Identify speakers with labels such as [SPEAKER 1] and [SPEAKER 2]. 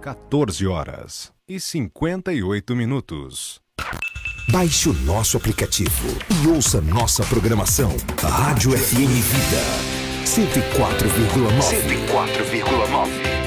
[SPEAKER 1] 14h58.
[SPEAKER 2] Baixe o nosso aplicativo e ouça nossa programação. Rádio FM Vida 104,9.